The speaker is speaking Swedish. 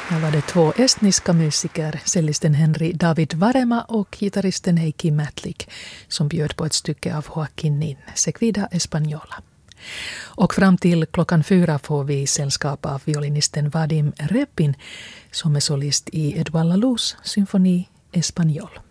Här var det två estniska musiker, cellisten Henry David Varema och gitarristen Heikki Mätlik, som bjöd på ett stycke av Joaquin Nin, Seguida Española. Och fram till 4:00 får vi sällskap av violinisten Vadim Repin, som är solist i Edouard Lalous symfoni Espagnol.